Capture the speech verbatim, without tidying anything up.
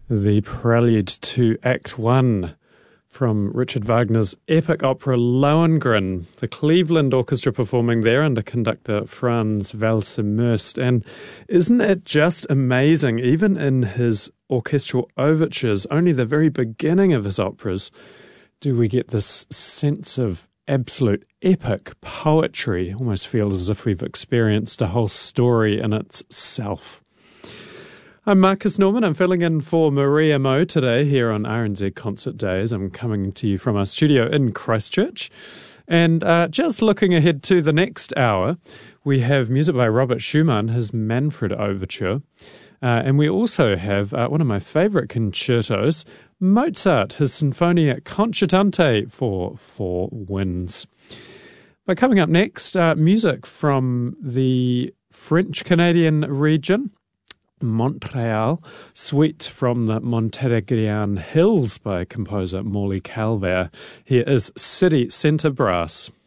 The prelude to Act One from Richard Wagner's epic opera Lohengrin, the Cleveland Orchestra performing there under conductor Franz Welser-Möst. And isn't it just amazing, even in his orchestral overtures, only the very beginning of his operas, do we get this sense of absolute epic poetry, almost feels as if we've experienced a whole story in itself. I'm Marcus Norman. I'm filling in for Maria Mo today here on R N Z Concert Days. I'm coming to you from our studio in Christchurch. And uh, just looking ahead to the next hour, we have music by Robert Schumann, his Manfred Overture. Uh, and we also have uh, one of my favourite concertos, Mozart, his Sinfonia Concertante for four winds. But coming up next, uh, music from the French-Canadian region, Montreal, Suite from the Montérégrand Hills by composer Morley Calvaire. Here is City Centre Brass.